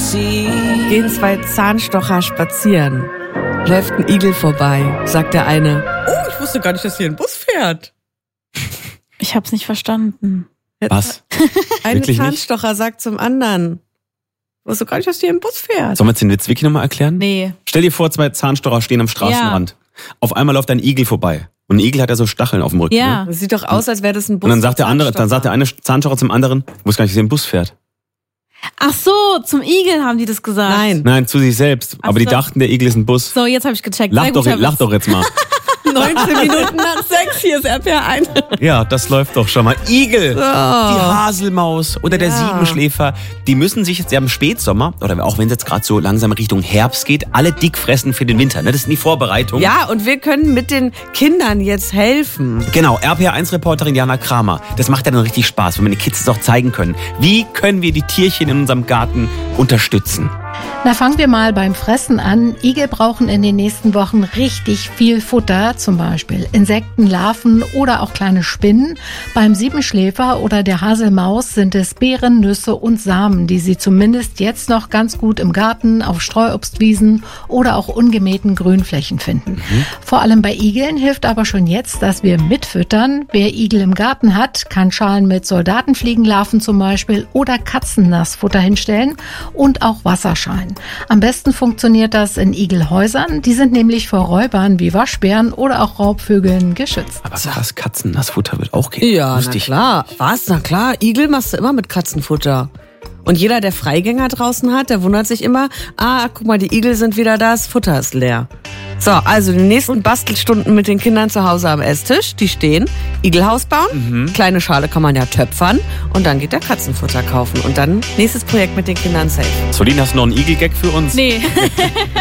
Gehen zwei Zahnstocher spazieren. Läuft ein Igel vorbei, sagt der eine. Oh, ich wusste gar nicht, dass hier ein Bus fährt. Ich hab's nicht verstanden. Was? Ein Wirklich Zahnstocher sagt zum anderen. Ich wusste gar nicht, dass hier ein Bus fährt. Sollen wir jetzt den Witz wirklich nochmal erklären? Nee. Stell dir vor, zwei Zahnstocher stehen am Straßenrand. Ja. Auf einmal läuft ein Igel vorbei. Und ein Igel hat ja so Stacheln auf dem Rücken. Ja. Ne? Das sieht doch aus, als wäre das ein Bus. Und dann sagt der eine Zahnstocher zum anderen, ich wusste gar nicht, dass hier ein Bus fährt. Ach so, zum Igel haben die das gesagt. Nein, zu sich selbst. Ach Aber die so. dachten, der Igel ist ein Bus. So, jetzt habe ich gecheckt. Lach doch jetzt mal. 19 Minuten nach 6, hier ist RPR1. Ja, das läuft doch schon mal. Igel, Oh. die Haselmaus oder der Siebenschläfer, die müssen sich jetzt ja im Spätsommer, oder auch wenn es jetzt gerade so langsam Richtung Herbst geht, alle dick fressen für den Winter. Ne? Das sind die Vorbereitungen. Ja, und wir können mit den Kindern jetzt helfen. Genau, RPR1-Reporterin Jana Kramer. Das macht ja dann richtig Spaß, wenn wir den Kids das auch zeigen können. Wie können wir die Tierchen in unserem Garten unterstützen? Na, fangen wir mal beim Fressen an. Igel brauchen in den nächsten Wochen richtig viel Futter, zum Beispiel Insekten, Larven oder auch kleine Spinnen. Beim Siebenschläfer oder der Haselmaus sind es Beeren, Nüsse und Samen, die sie zumindest jetzt noch ganz gut im Garten, auf Streuobstwiesen oder auch ungemähten Grünflächen finden. Vor allem bei Igeln hilft aber schon jetzt, dass wir mitfüttern. Wer Igel im Garten hat, kann Schalen mit Soldatenfliegenlarven zum Beispiel oder Katzennassfutter hinstellen und auch Wasserschalen. Am besten funktioniert das in Igelhäusern. Die sind nämlich vor Räubern wie Waschbären oder auch Raubvögeln geschützt. Aber krass, Katzennassfutter wird auch gehen. Ja, na klar. Was? Na klar, Igel machst du immer mit Katzenfutter. Und jeder, der Freigänger draußen hat, der wundert sich immer, guck mal, die Igel sind wieder da, das Futter ist leer. So, also die nächsten Bastelstunden mit den Kindern zu Hause am Esstisch, die stehen. Igelhaus bauen, kleine Schale kann man ja töpfern und dann geht der Katzenfutter kaufen. Und dann nächstes Projekt mit den Kindern safe. Solin, hast du noch einen Igel-Gag für uns? Nee.